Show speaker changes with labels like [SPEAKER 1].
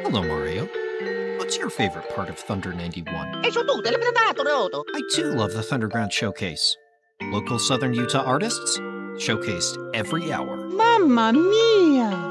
[SPEAKER 1] Hello, Mario. What's your favorite part of Thunder 91?
[SPEAKER 2] E su tutte le predato, Roto.
[SPEAKER 1] I too love the Thunderground Showcase. Local Southern Utah artists showcased every hour.
[SPEAKER 3] Mamma mia!